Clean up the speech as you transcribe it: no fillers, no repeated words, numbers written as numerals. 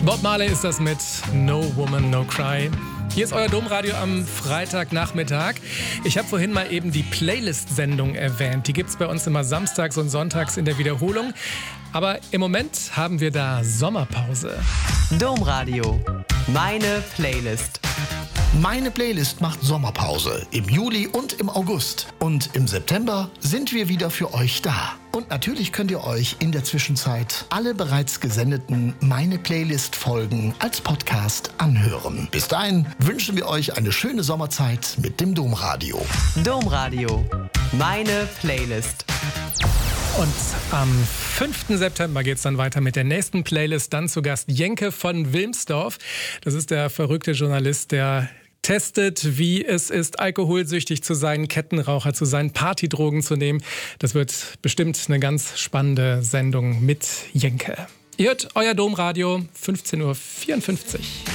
Bob Marley ist das mit No Woman, No Cry. Hier ist euer Domradio am Freitagnachmittag. Ich habe vorhin mal eben die Playlist-Sendung erwähnt. Die gibt es bei uns immer samstags und sonntags in der Wiederholung. Aber im Moment haben wir da Sommerpause. Domradio, meine Playlist. Meine Playlist macht Sommerpause im Juli und im August. Und im September sind wir wieder für euch da. Und natürlich könnt ihr euch in der Zwischenzeit alle bereits gesendeten Meine Playlist-Folgen als Podcast anhören. Bis dahin wünschen wir euch eine schöne Sommerzeit mit dem Domradio. Domradio, meine Playlist. Und am 5. September geht es dann weiter mit der nächsten Playlist. Dann zu Gast Jenke von Wilmsdorf. Das ist der verrückte Journalist, der testet, wie es ist, alkoholsüchtig zu sein, Kettenraucher zu sein, Partydrogen zu nehmen. Das wird bestimmt eine ganz spannende Sendung mit Jenke. Ihr hört euer Domradio, 15.54 Uhr.